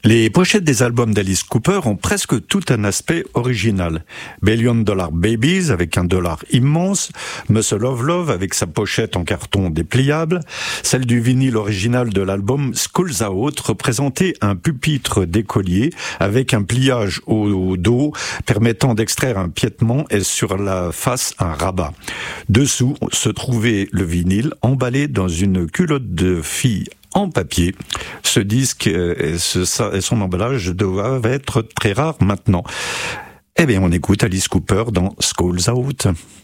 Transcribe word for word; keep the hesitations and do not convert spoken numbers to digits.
Les pochettes des albums d'Alice Cooper ont presque tout un aspect original. Billion Dollar Babies avec un dollar immense, Muscle of Love avec sa pochette en carton dépliable, celle du vinyle original de l'album Schools Out représentait un pupitre d'écolier avec un pliage au dos permettant d'extraire un piétement et sur la face un rabat. Dessous se trouvait le vinyle emballé dans une culotte de fille en papier. Ce disque et, ce, et son emballage doivent être très rares maintenant. Eh bien, on écoute Alice Cooper dans Schools Out.